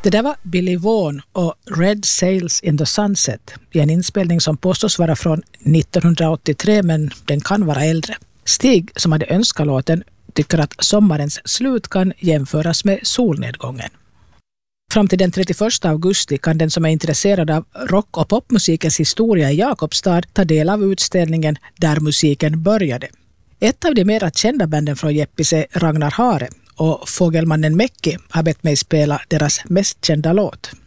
Det där var Billy Vaughan och Red Sails in the Sunset i en inspelning som påstås vara från 1983, men den kan vara äldre. Stig, som hade önskat låten, tycker att sommarens slut kan jämföras med solnedgången. Fram till den 31 augusti kan den som är intresserad av rock- och popmusikens historia i Jakobstad ta del av utställningen Där musiken började. Ett av de mera kända banden från Jeppis är Ragnar Hare, och Fågelmannen Mäcki har bett mig spela deras mest kända låt.